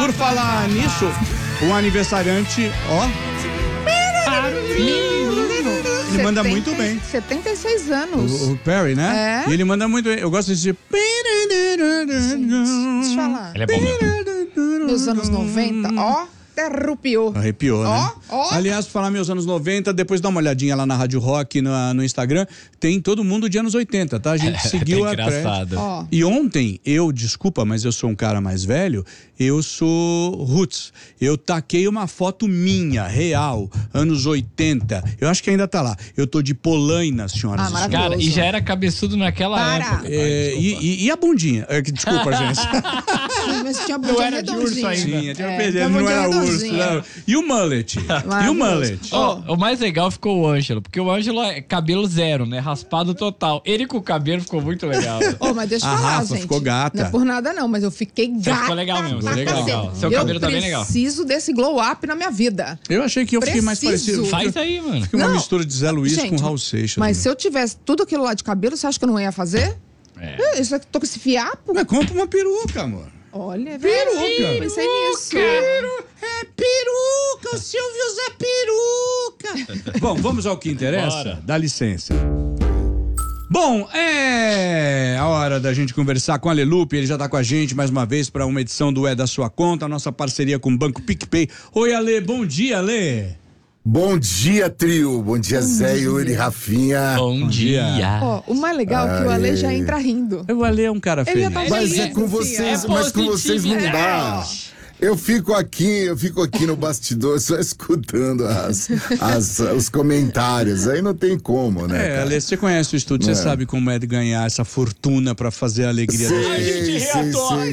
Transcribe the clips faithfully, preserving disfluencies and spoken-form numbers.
por falar nisso, o aniversariante, ó. Ele manda muito bem. setenta e seis anos. O, o Perry, né? É. E ele manda muito bem. Eu gosto desse. Gente, deixa eu falar. Ele é bom mesmo. Nos anos noventa, ó, até arrupiou. Arrepiou, né? Ó, ó. Aliás, falar meus anos noventa, depois dá uma olhadinha lá na Rádio Rock, no, no Instagram, tem todo mundo de anos oitenta, tá? A gente seguiu tá a engraçado. Ó. E ontem, eu, desculpa, mas eu sou um cara mais velho, eu sou roots. Eu taquei uma foto minha, real, anos oitenta. Eu acho que ainda tá lá. Eu tô de polaina, senhoras Ah, e maravilhoso. senhores. Cara, e já era cabeçudo naquela Para. época. É, e, e- e a bundinha? É, que- Desculpa, gente. Mas tinha Não bundinha era de urso redondinha. ainda. Tinha, tinha É, perdido, tinha não bundinha era urso. redondinha. Não. E o mullet? E o Maravilhoso. mullet? Ó, o mais legal ficou o Ângelo, porque o Ângelo é cabelo zero, né? Raspado total. Ele com o cabelo ficou muito legal. Ô, mas deixa eu A falar, Rafa gente. ficou gata. Não é por nada não, mas eu fiquei Você gata. ficou legal mesmo, você pra ficou cacete. legal. Seu eu cabelo tá bem legal. preciso desse glow up na minha vida. Eu achei que eu fiquei mais Preciso. parecido. Faz aí, mano. Fiquei uma Não. mistura de Zé Luiz Gente, com Raul Seixas. Mas né? se eu tivesse tudo aquilo lá de cabelo, você acha que eu não ia fazer? É. É, isso aqui, tô com esse fiapo. Mas compra uma peruca, amor. Olha, é Peruca. verdade, pensei nisso. É peruca, o Silvio usa peruca. Bom, vamos ao que interessa? Bora. Dá licença. Bom, é a hora da gente conversar com o Alelupe. Ele já tá com a gente mais uma vez para uma edição do É da Sua Conta, a nossa parceria com o Banco PicPay. Oi, Ale, bom dia, Ale. Bom dia, trio. Bom dia, Zé, Yuri, Rafinha. Bom dia. Ó, o mais legal é que o Ale já entra rindo. O Ale é um cara Ele feliz. já tá Mas feliz, é com assim, vocês, é mas com vocês não dá. positividade. Eu fico aqui, eu fico aqui no bastidor só escutando as, as- os comentários. Aí não tem como, né? É, cara? Ale, você conhece o estúdio, você É. sabe como é de ganhar essa fortuna pra fazer a alegria da gente. Sei, sei, sei.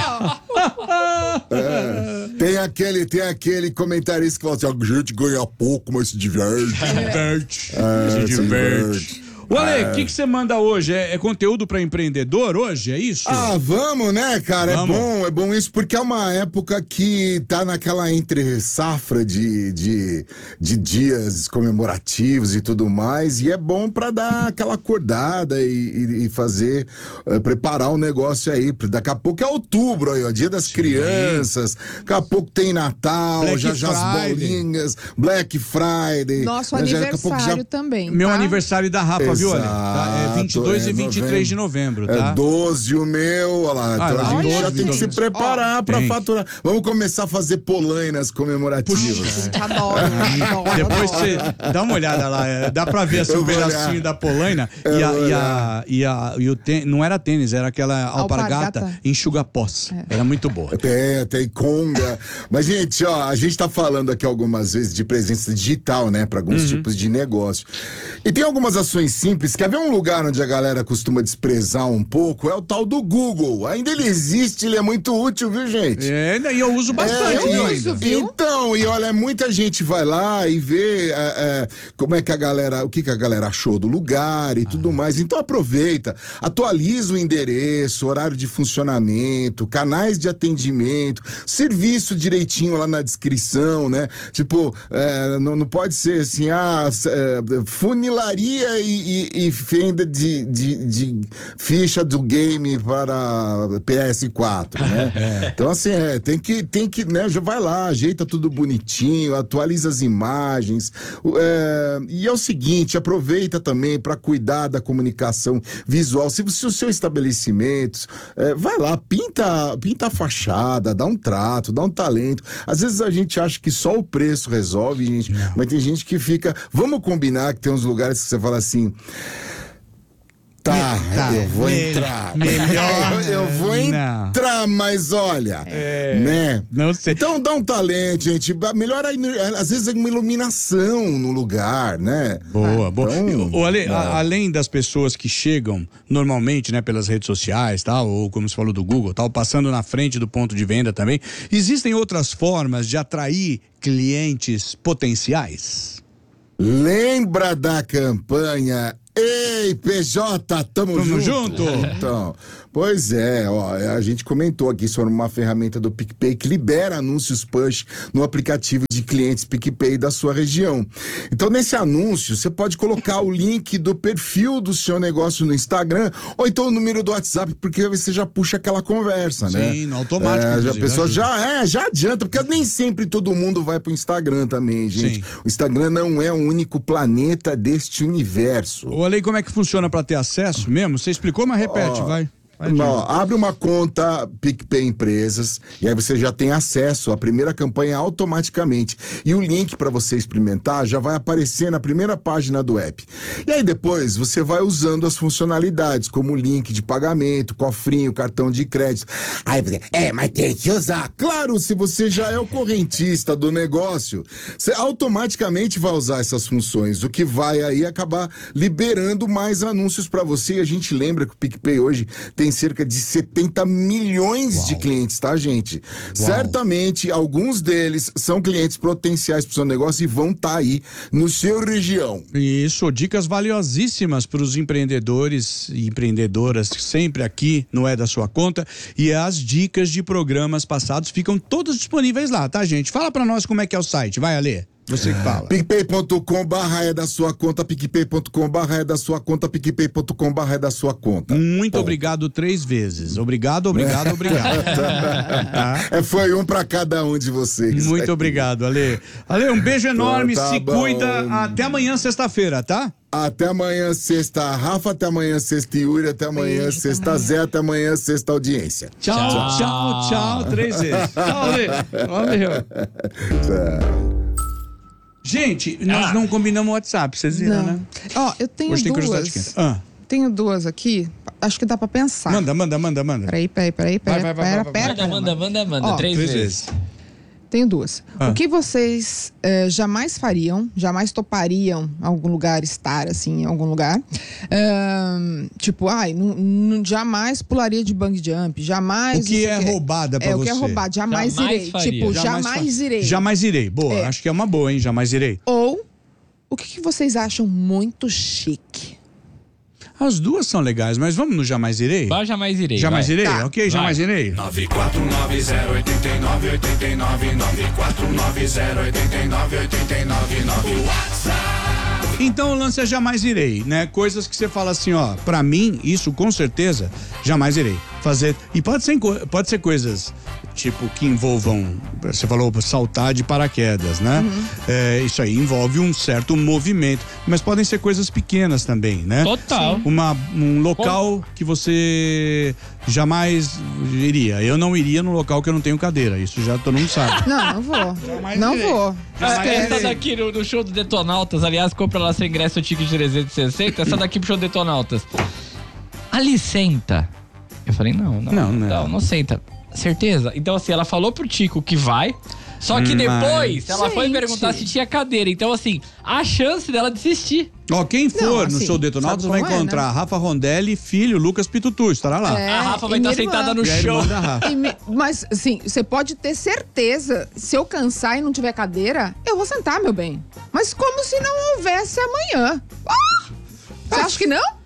É. Tem aquele, tem aquele comentarista que fala assim: a gente ganha pouco, mas se diverte. Diverte. É, Se se diverte. diverte. O Ale, o que que você manda hoje? É, é conteúdo pra empreendedor hoje? É isso? Ah, vamos, né, cara? Vamos. É bom, é bom isso, porque é uma época que tá naquela entre safra de, de, de dias comemorativos e tudo mais, e é bom pra dar aquela acordada e, e- e fazer, eh, preparar o negócio aí. Daqui a pouco é outubro aí, ó, dia das crianças, daqui a pouco tem Natal, Black já já as Friday. bolinhas, Black Friday. Nosso né, já daqui a pouco aniversário já- também. Meu tá? aniversário da Rafa, viu, Ale? Tá? É vinte e dois Exato, e vinte e três de novembro, tá? É doze o meu, olha lá. Ah, então a olha, gente já doze, tem que se doze. preparar pra tem. faturar. Vamos começar a fazer polainas comemorativas. A gente adora, adora, Depois adora. você dá uma olhada lá, é, dá pra ver assim, Eu um vou pedacinho olhar. da polaina Eu e a, vou e a, e a, e o tênis, não era tênis, era aquela alpargata, Alpargata. enxuga-pós. Era muito boa. Tem, tem conga. Mas, gente, ó, a gente tá falando aqui algumas vezes de presença digital, né? Pra alguns tipos de negócio. E tem algumas ações simples. Quer ver um lugar onde a galera costuma desprezar um pouco? É o tal do Google. Ainda ele existe, ele é muito útil, viu, gente? É, e eu uso bastante, É, viu, e- ainda. viu? Então, e olha, muita gente vai lá e vê é, é, como é que a galera, o que, que a galera achou do lugar e tudo mais. Então aproveita, atualiza o endereço, horário de funcionamento, canais de atendimento, serviço direitinho lá na descrição, né? Tipo, é, não, não pode ser assim, ah, é, funilaria e, e, e venda de, de, de ficha do game para P S quatro, né? Então, assim, é, tem que, tem que, né, já vai lá, ajeita tudo bonitinho, atualiza as imagens. É, e é o seguinte, aproveita também para cuidar da comunicação visual. Se, se o seu estabelecimento, é, vai lá, pinta, pinta a fachada, dá um trato, dá um talento. Às vezes a gente acha que só o preço resolve, gente, mas tem gente que fica. Vamos combinar que tem uns lugares que você fala assim. Tá, Tá, eu vou me- entrar. melhor eu, eu vou não. entrar, mas olha, né? Não sei. Então dá um talento, gente. Melhora, às vezes, uma iluminação no lugar, né? Boa, boa. Então, Ô, Ale, né? a- além das pessoas que chegam normalmente, né, pelas redes sociais, tal, ou como você falou do Google, tal, passando na frente do ponto de venda também, existem outras formas de atrair clientes potenciais? Lembra da campanha Ei, P J, tamo, Tamo junto. junto. Então, pois é, ó, a gente comentou aqui sobre uma ferramenta do PicPay que libera anúncios push no aplicativo de clientes PicPay da sua região. Então, nesse anúncio, você pode colocar o link do perfil do seu negócio no Instagram ou então o número do WhatsApp, porque você já puxa aquela conversa, né? Sim, no automático, É, já, a inclusive, pessoa ajuda. já, é, já adianta, porque nem sempre todo mundo vai pro Instagram também, gente. Sim. O Instagram não é o único planeta deste universo. Ô, Ale, como é que funciona pra ter acesso mesmo? Você explicou, mas repete, Ó, vai. Vai, Não, gente. abre uma conta PicPay Empresas e aí você já tem acesso à primeira campanha automaticamente. E o link para você experimentar já vai aparecer na primeira página do app. E aí depois você vai usando as funcionalidades, como o link de pagamento, cofrinho, cartão de crédito. Aí você, é, mas tem que usar. Claro, se você já é o correntista do negócio, você automaticamente vai usar essas funções, o que vai aí acabar liberando mais anúncios para você. E a gente lembra que o PicPay hoje tem cerca de setenta milhões Uau. de clientes, tá, gente? Uau. Certamente, alguns deles são clientes potenciais para o seu negócio e vão estar tá aí no seu região. Isso, dicas valiosíssimas para os empreendedores e empreendedoras sempre aqui no É da Sua Conta, e as dicas de programas passados ficam todas disponíveis lá, tá, gente? Fala para nós como é que é o site, vai, Ale. Você que fala. PicPay ponto com barra é da sua conta, PicPay ponto com barra é da sua conta, PicPay ponto com barra é da sua conta. Muito Bom. obrigado três vezes. Obrigado, obrigado, obrigado. Tá? É, foi um pra cada um de vocês. Muito aqui. obrigado, Ale. Ale, um beijo enorme, Tá se bom. cuida. Até amanhã, sexta-feira, tá? Até amanhã, sexta, Rafa. Até amanhã, sexta, Yuri. Até amanhã, Beijo, sexta, amanhã. Zé. Até amanhã, sexta, audiência. Tchau, tchau, tchau, tchau três vezes. Tchau, Ale. Valeu. Gente, nós Ah. não combinamos o WhatsApp, vocês viram, Não. né? Ó, eu tenho Hoje tem curiosidade duas. quente. Ah, Tenho duas aqui. Acho que dá pra pensar. manda, manda, manda, manda. Peraí, peraí, peraí, Vai, peraí. vai, vai, Pera, vai, vai. pera, Manda, caramba. manda, manda, manda. Ó, três, três vezes. vezes. Tenho duas. Ah. O que vocês eh, jamais fariam, jamais topariam em algum lugar, estar assim, em algum lugar? Ahn, tipo, ai, não, não- jamais pularia de bungee jump, jamais... O que não é sei roubada pra É, o você? que é roubado, jamais, Jamais irei. faria. Tipo, jamais, fa- irei. Jamais irei. Boa, É. acho que é uma boa, hein? Jamais irei. Ou, o que, que vocês acham muito chique? As duas são legais, mas vamos no jamais irei? Vai, jamais irei. Jamais vai. irei? Tá. Ok, jamais irei. nove quatro nove zero oito nove oito nove nove quatro nove zero oito nove oito nove nove WhatsApp. Então o lance é jamais irei, né? Coisas que você fala assim, ó, pra mim, isso com certeza, jamais irei fazer. E pode ser, co- pode ser coisas, tipo, que envolvam, você falou, saltar de paraquedas, né? É, isso aí envolve um certo movimento, mas podem ser coisas pequenas também, né? Total. Uma, um local que você jamais iria. Eu não iria num local que eu não tenho cadeira, isso já todo mundo sabe. Não, não vou. Jamais não irei. vou. Ah, Jamais essa irei. daqui no, no show do Detonautas, aliás, compra lá seu ingresso, o ticket de trezentos e sessenta, essa daqui pro show do Detonautas. Ali senta. Eu falei, não, não, Não, não, não. não, senta. Certeza? Então assim, ela falou pro Tico que vai, só que Mas- depois ela foi Gente. perguntar se tinha cadeira. Então assim, a chance dela desistir. Ó, quem for Não, no assim, show Detonautas sabe vai como é, encontrar né? Rafa Rondelli, filho, Lucas Pitutu, estará lá. É, a Rafa vai e estar minha irmã. sentada no E a irmã chão. da Rafa. E me- mas, assim, você pode ter certeza, se eu cansar e não tiver cadeira, eu vou sentar, meu bem. Mas como se não houvesse amanhã. Ah! Você acha que não?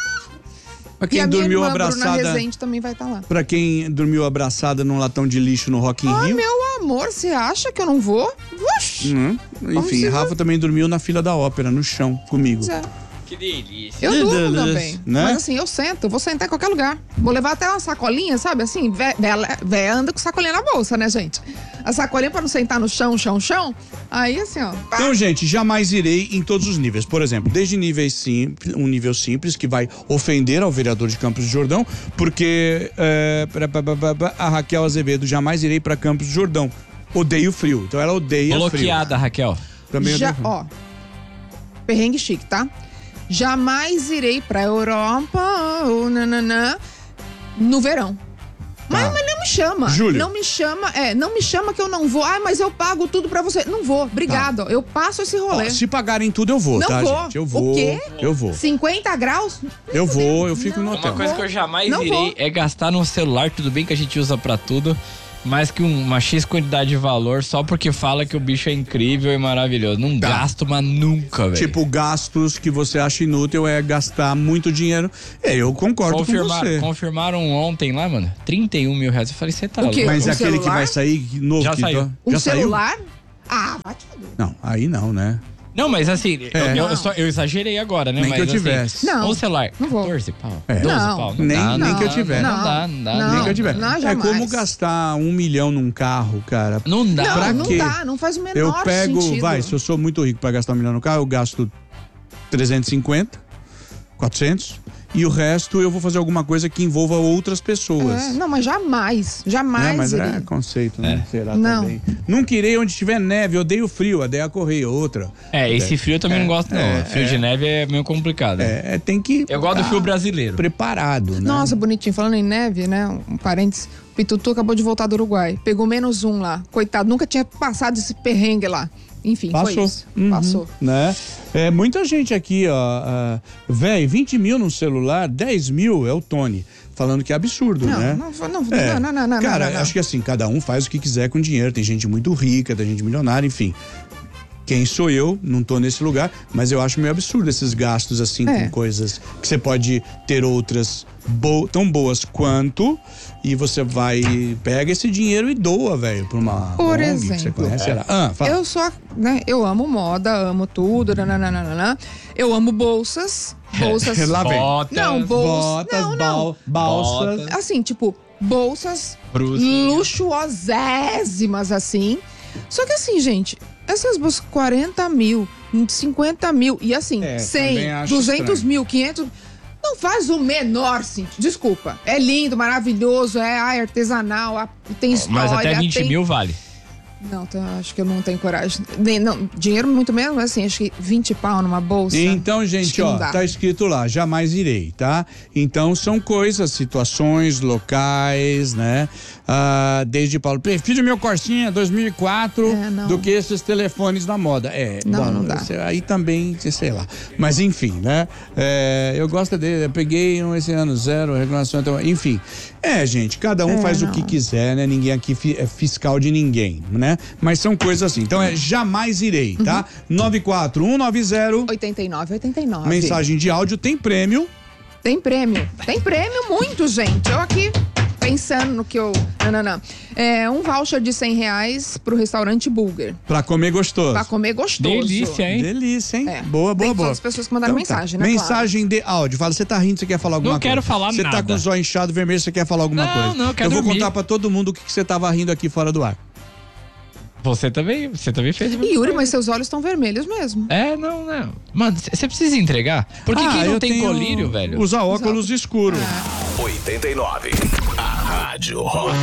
Pra E quem a minha dormiu irmã, Bruna abraçada, Rezende, também vai estar lá. pra quem dormiu abraçada num latão de lixo no Rock in Ah, Rio. meu amor, você acha que eu não vou? Oxi. Hum, enfim, se Rafa também dormiu na fila da ópera, no chão, comigo. Pois é. Que delícia. Eu Que durmo delícia, também. né? Mas assim, eu sento, eu vou sentar em qualquer lugar. Vou levar até uma sacolinha, sabe? Assim, vé- véia véia anda com sacolinha na bolsa, né, gente? A sacolinha pra não sentar no chão, chão, chão. Aí, assim, ó. pá. Então, gente, jamais irei em todos os níveis. Por exemplo, desde níveis simples, um nível simples que vai ofender ao vereador de Campos do Jordão, porque é, pra- pra- pra- pra- a Raquel Azevedo jamais irei pra Campos do Jordão. Odeio frio. Então ela odeia Bloqueada, Raquel. frio. Também Já, odeio frio. ó. Perrengue chique, tá? Jamais irei pra Europa, ou nananã, no verão. Mas, Tá. mas não me chama. Julho. Não me chama, é, não me chama que eu não vou. Ah, mas eu pago tudo pra você. Não vou, obrigado. Eu passo esse rolê. Ó, se pagarem tudo, eu vou, Não tá, vou. gente? Eu O vou. quê? Eu vou. cinquenta graus? Eu vou, eu fico no Uma hotel. coisa que eu jamais Não irei vou. é gastar no celular, tudo bem que a gente usa pra tudo. mais que um, uma X quantidade de valor só porque fala que o bicho é incrível e maravilhoso. Não Tá. gasto, mas nunca, velho. Tipo, gastos que você acha inútil é gastar muito dinheiro. É, eu concordo Confirmar, com você. confirmaram ontem lá, mano, trinta e um mil reais. Eu falei, você tá O quê? louco? Mas Um é aquele que celular? vai sair novo. Já que saiu. tá- Um Já celular? Ah, vai te foder. saiu? Não, aí não, né? Não, mas assim, É. eu, eu, Não. só- eu exagerei agora, né? Nem mas, que eu assim, tivesse. Não, um celular, não vou. quatorze pau, É. doze Não. pau. Não Nem- dá, nem não, que eu não, tivesse. Não, dá, não dá. Não. Nem que eu tiver. não, é jamais. como gastar um milhão num carro, cara. Não dá. Não, Pra não quê? dá, não faz o menor Eu pego, sentido. vai, se eu sou muito rico pra gastar um milhão no carro, eu gasto trezentos e cinquenta, quatrocentos, e o resto eu vou fazer alguma coisa que envolva outras pessoas. É, não, mas jamais, jamais Né? Mas iria. é conceito, né? Será Não. também. Nunca irei onde tiver neve, eu odeio frio, a Deia Correia, outra. É, esse frio eu também não gosto, não. é, frio é. de neve é meio complicado. É, é, tem que. Eu gosto do tá frio brasileiro. Preparado, né? Nossa, bonitinho. Falando em neve, né? Um parênteses. O Pitutu acabou de voltar do Uruguai. Pegou menos um lá. Coitado, nunca tinha passado esse perrengue lá. Enfim, Passou. foi isso. Uhum. Passou. Né? É, muita gente aqui, ó. Uh, Véi, vinte mil num celular, dez mil é o Tony. Falando que é absurdo, Não, né? não, não, não, É. não, não, não, Cara, não, não. acho que assim, cada um faz o que quiser com dinheiro. Tem gente muito rica, tem gente milionária, enfim. Quem sou eu? Não tô nesse lugar, mas eu acho meio absurdo esses gastos assim É. com coisas que você pode ter outras bo- tão boas quanto e você vai pega esse dinheiro e doa, velho, pra uma Por O N G que você exemplo, conhece, sei lá. Ah, fala. Eu sou, né? Eu amo moda, amo tudo, nananana. Eu amo bolsas, bolsas. Lá vem. Botas, Não, bolsas. Botas, não, bal- não. balsas. Botas. Assim, tipo, bolsas Brusinha. luxuosésimas, assim. Só que assim, gente, essas bolsas quarenta mil, cinquenta mil, e assim, É, também cem, acho duzentos estranho. mil, quinhentos. Não faz o menor sentido. Desculpa. É lindo, maravilhoso, é ai, artesanal, ah, tem história. Mas até vinte tem... mil vale. Não, tá, acho que eu não tenho coragem. Nem, não, dinheiro muito menos, mas assim, acho que vinte pau numa bolsa. Então, acho gente, que não ó, dá. tá escrito lá, jamais irei, tá? Então são coisas, situações, locais, né? Ah, desde Paulo, prefiro meu Corsinha dois mil e quatro É, não. do que esses telefones da moda. É, Não, bom, não dá. esse- aí também, sei lá. Mas enfim, né? É, eu gosto dele, eu peguei um esse ano, zero, reclamação, então, enfim. É, gente, cada um É, faz o não. que quiser, né? Ninguém aqui fi- é fiscal de ninguém, né? Mas são coisas assim. Então é jamais irei, tá? Uhum. nove quatro um nove zero oitenta e nove, oitenta e nove. Mensagem de áudio tem prêmio. Tem prêmio. Tem prêmio muito, gente. Eu aqui pensando no que eu... Não, não, não. É um voucher de cem reais pro restaurante Bulgar. Pra comer gostoso. Pra comer gostoso. Delícia, hein? Delícia, hein? É. Boa, boa, Tem boa. todas as pessoas que mandaram tá. mensagem, né? Mensagem de áudio. Fala, você tá rindo, você quer falar alguma Não coisa? quero falar Você tá nada. com o zóio inchado vermelho, você quer falar alguma Não, coisa? não, eu quero vou dormir. contar pra todo mundo o que, que você tava rindo aqui fora do ar. Você também, você também fez. E Yuri, mas seus olhos estão vermelhos mesmo. É, não, não. Mano, você precisa entregar? Porque Ah, quem não eu tem tenho- colírio, velho? Usa óculos escuros. oitenta e nove. A Rádio Rock.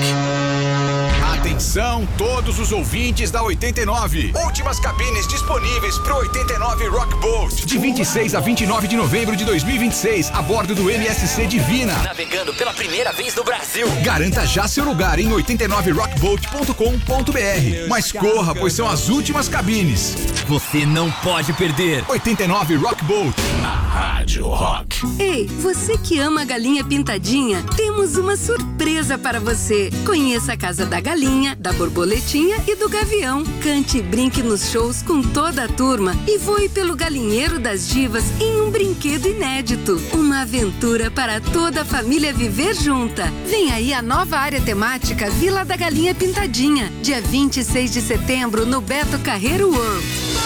Atenção, todos os ouvintes da oitenta e nove. Últimas cabines disponíveis pro oitenta e nove Rock Boat. De vinte e seis a vinte e nove de novembro de dois mil e vinte e seis, a bordo do M S C Divina. Navegando pela primeira vez no Brasil. Garanta já seu lugar em oitenta e nove rock boat ponto com ponto b r. Mas corra, pois são as últimas cabines. Você não pode perder. oitenta e nove Rock Boat. A Rádio Rock. Ei, você que ama a galinha pintadinha, temos uma surpresa para você. Conheça a Casa da Galinha, da Borboletinha e do Gavião. Cante e brinque nos shows com toda a turma e voe pelo galinheiro das divas em um brinquedo inédito. Uma aventura para toda a família viver junta. Vem aí a nova área temática Vila da Galinha Pintadinha, dia vinte e seis de setembro no Beto Carreiro World.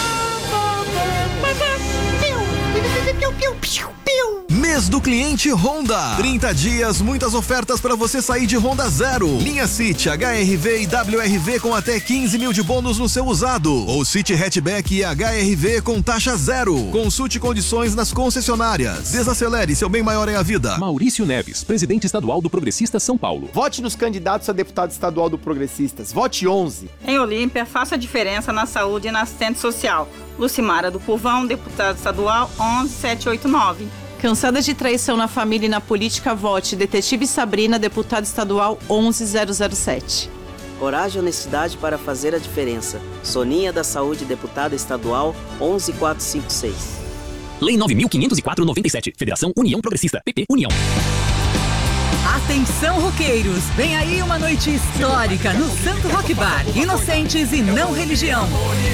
Mês do cliente Honda. trinta dias, muitas ofertas para você sair de Honda Zero. Linha City, H R V e W R V com até quinze mil de bônus no seu usado. Ou City Hatchback e H R V com taxa zero. Consulte condições nas concessionárias. Desacelere, seu bem maior é a vida. Maurício Neves, presidente estadual do Progressista São Paulo. Vote nos candidatos a deputado estadual do Progressistas. Vote onze. Em Olímpia, faça a diferença na saúde e na assistente social. Lucimara do Povão, deputado estadual onze sete oito nove. Cansada de traição na família e na política, vote Detetive Sabrina, deputada estadual onze zero zero sete. Coragem e honestidade para fazer a diferença. Soninha da Saúde, deputada estadual onze quatro cinco seis. Lei nove mil quinhentos e quatro, noventa e sete. Federação União Progressista. P P União. Atenção, roqueiros! Vem aí uma noite histórica no Santo Rock Bar. Inocentes e não religião.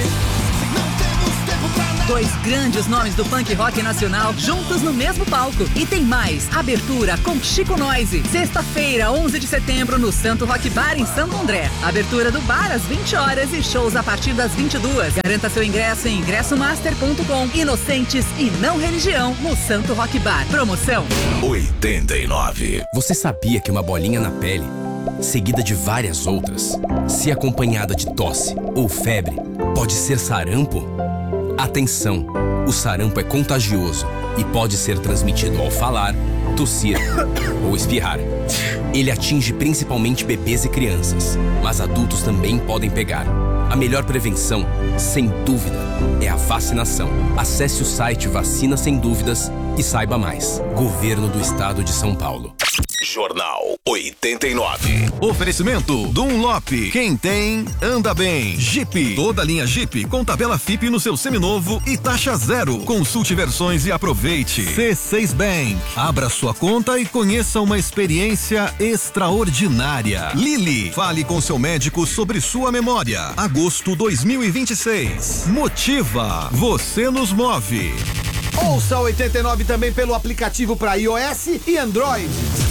Dois grandes nomes do punk rock nacional juntos no mesmo palco. E tem mais, abertura com Chico Noise. Sexta-feira, onze de setembro, no Santo Rock Bar, em Santo André. Abertura do bar às vinte horas e shows a partir das vinte e duas. Garanta seu ingresso em ingresso master ponto com. Inocentes e não religião no Santo Rock Bar. Promoção oitenta e nove. Você sabia que uma bolinha na pele, seguida de várias outras, se acompanhada de tosse ou febre, pode ser sarampo? Atenção! O sarampo é contagioso e pode ser transmitido ao falar, tossir ou espirrar. Ele atinge principalmente bebês e crianças, mas adultos também podem pegar. A melhor prevenção, sem dúvida, é a vacinação. Acesse o site Vacina Sem Dúvidas e saiba mais. Governo do Estado de São Paulo. Jornal oitenta e nove. Oferecimento Dunlop. Quem tem, anda bem. Jeep. Toda linha Jeep com tabela F I P no seu seminovo e taxa zero. Consulte versões e aproveite. C seis Bank. Abra sua conta e conheça uma experiência extraordinária. Lili. Fale com seu médico sobre sua memória. Agosto dois mil e vinte e seis. Motiva. Você nos move. Ouça oitenta e nove também pelo aplicativo para iOS e Android.